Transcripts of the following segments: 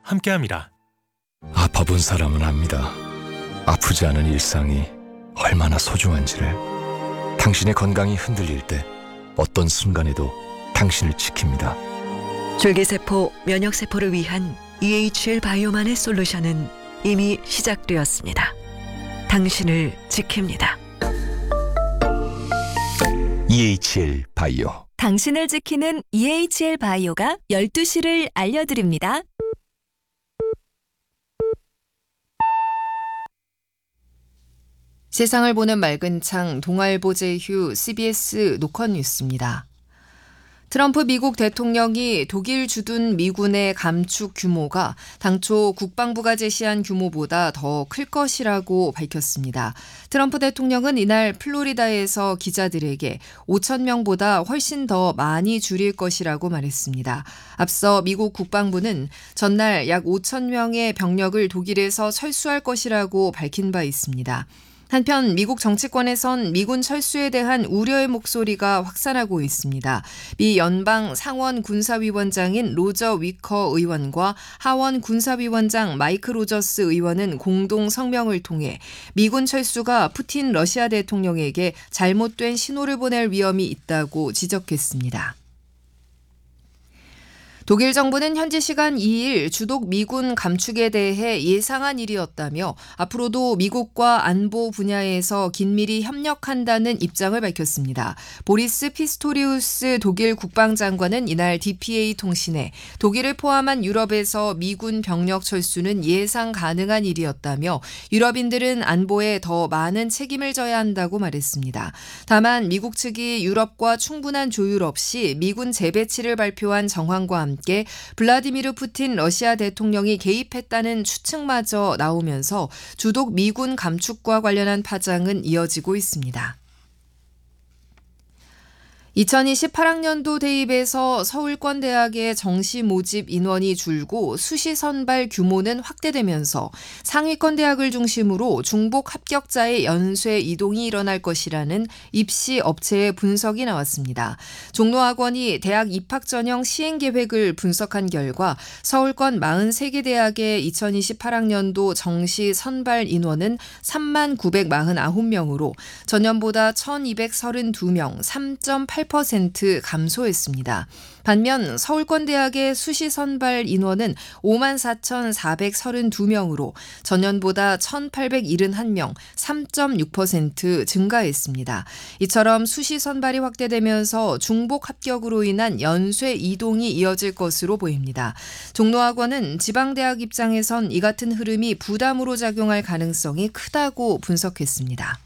함께합니다. 아파본 사람은 압니다. 아프지 않은 일상이 얼마나 소중한지를. 당신의 건강이 흔들릴 때 어떤 순간에도 당신을 지킵니다. 줄기세포, 면역세포를 위한 EHL 바이오만의 솔루션은 이미 시작되었습니다. 당신을 지킵니다. EHL 바이오. 당신을 지키는 EHL 바이오가 12시를 알려드립니다. 세상을 보는 맑은 창 동아일보 제휴 CBS 노컷 뉴스입니다. 트럼프 미국 대통령이 독일 주둔 미군의 감축 규모가 당초 국방부가 제시한 규모보다 더 클 것이라고 밝혔습니다. 트럼프 대통령은 이날 플로리다에서 기자들에게 5천 명보다 훨씬 더 많이 줄일 것이라고 말했습니다. 앞서 미국 국방부는 전날 약 5천 명의 병력을 독일에서 철수할 것이라고 밝힌 바 있습니다. 한편 미국 정치권에선 미군 철수에 대한 우려의 목소리가 확산하고 있습니다. 미 연방 상원 군사위원장인 로저 위커 의원과 하원 군사위원장 마이크 로저스 의원은 공동 성명을 통해 미군 철수가 푸틴 러시아 대통령에게 잘못된 신호를 보낼 위험이 있다고 지적했습니다. 독일 정부는 현지 시간 2일 주독 미군 감축에 대해 예상한 일이었다며 앞으로도 미국과 안보 분야에서 긴밀히 협력한다는 입장을 밝혔습니다. 보리스 피스토리우스 독일 국방장관은 이날 DPA 통신에 독일을 포함한 유럽에서 미군 병력 철수는 예상 가능한 일이었다며 유럽인들은 안보에 더 많은 책임을 져야 한다고 말했습니다. 다만 미국 측이 유럽과 충분한 조율 없이 미군 재배치를 발표한 정황과 함께 블라디미르 푸틴 러시아 대통령이 개입했다는 추측마저 나오면서 주독 미군 감축과 관련한 파장은 이어지고 있습니다. 2028학년도 대입에서 서울권 대학의 정시 모집 인원이 줄고 수시 선발 규모는 확대되면서 상위권 대학을 중심으로 중복 합격자의 연쇄 이동이 일어날 것이라는 입시 업체의 분석이 나왔습니다. 종로학원이 대학 입학 전형 시행 계획을 분석한 결과 서울권 43개 대학의 2028학년도 정시 선발 인원은 39,949명으로 전년보다 1,232명, 3.8% 감소했습니다. 반면 서울권 대학의 수시 선발 인원은 54,432명으로 전년보다 1,871명, 3.6% 증가했습니다. 이처럼 수시 선발이 확대되면서 중복 합격으로 인한 연쇄 이동이 이어질 것으로 보입니다. 종로학원은 지방대학 입장에선 이 같은 흐름이 부담으로 작용할 가능성이 크다고 분석했습니다.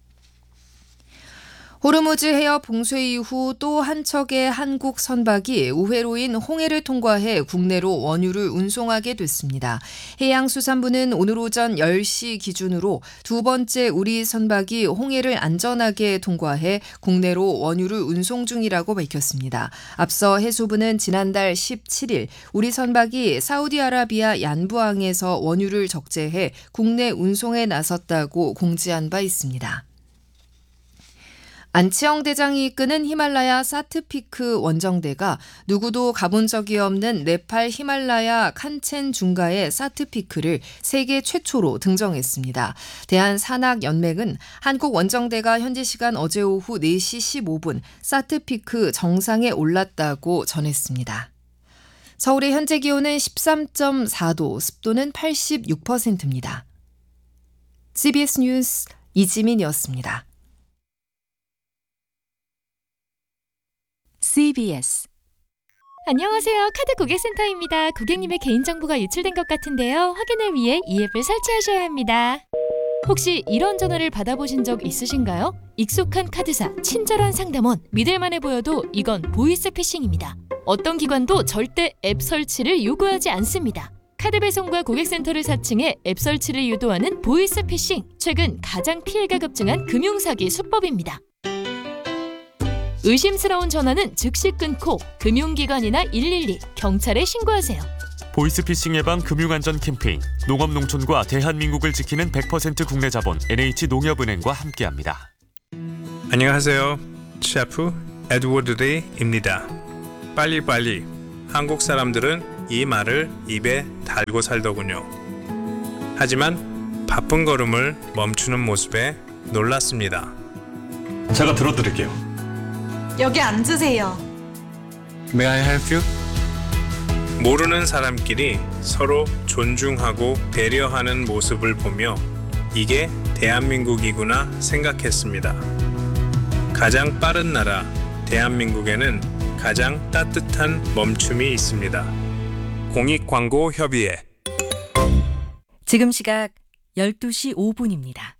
호르무즈 해협 봉쇄 이후 또 한 척의 한국 선박이 우회로인 홍해를 통과해 국내로 원유를 운송하게 됐습니다. 해양수산부는 오늘 오전 10시 기준으로 두 번째 우리 선박이 홍해를 안전하게 통과해 국내로 원유를 운송 중이라고 밝혔습니다. 앞서 해수부는 지난달 17일 우리 선박이 사우디아라비아 얀부항에서 원유를 적재해 국내 운송에 나섰다고 공지한 바 있습니다. 안치영 대장이 이끄는 히말라야 사트피크 원정대가 누구도 가본 적이 없는 네팔 히말라야 칸첸 중가의 사트피크를 세계 최초로 등정했습니다. 대한산악연맹은 한국 원정대가 현지 시간 어제 오후 4시 15분 사트피크 정상에 올랐다고 전했습니다. 서울의 현재 기온은 13.4도, 습도는 86%입니다. CBS 뉴스 이지민이었습니다. CBS. 안녕하세요. 카드 고객센터입니다. 고객님의 개인정보가 유출된 것 같은데요. 확인을 위해 이 앱을 설치하셔야 합니다. 혹시 이런 전화를 받아보신 적 있으신가요? 익숙한 카드사, 친절한 상담원, 믿을만해 보여도 이건 보이스피싱입니다. 어떤 기관도 절대 앱 설치를 요구하지 않습니다. 카드 배송과 고객센터를 사칭해 앱 설치를 유도하는 보이스피싱. 최근 가장 피해가 급증한 금융사기 수법입니다. 의심스러운 전화는 즉시 끊고 금융기관이나 112, 경찰에 신고하세요. 보이스피싱 예방 금융안전 캠페인 농업농촌과 대한민국을 지키는 100% 국내 자본 NH농협은행과 함께합니다. 안녕하세요. 셰프 에드워드 레이입니다. 빨리빨리 한국 사람들은 이 말을 입에 달고 살더군요. 하지만 바쁜 걸음을 멈추는 모습에 놀랐습니다. 제가 들어드릴게요. 여기 앉으세요. May I help you? 모르는 사람끼리 서로 존중하고 배려하는 모습을 보며 이게 대한민국이구나 생각했습니다. 가장 빠른 나라 대한민국에는 가장 따뜻한 멈춤이 있습니다. 공익광고협의회 지금 시각 12시 5분입니다.